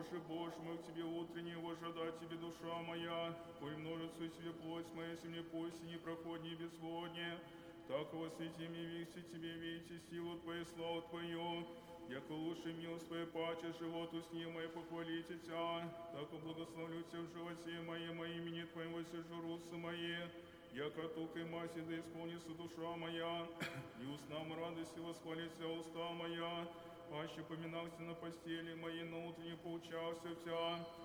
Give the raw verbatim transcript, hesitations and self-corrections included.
Боже, Боже, мы к Тебе утренне вожадать Тебе, душа моя, коль множится Тебе плоть моя, если мне пусть и непроходнее и безводнее, так во святи мне вести Тебе, видите силу Твою, славу Твою, яко лучше милость Твоя паче животу с ней моей похвалите Тя, так благословлю Тебя в животе моем, во имени Твоем воссижу русы мои, яко тук и маси да исполнится душа моя, и устам радости восхвалится уста моя, аще поминался на постели моей, на утренне поучался в Тя,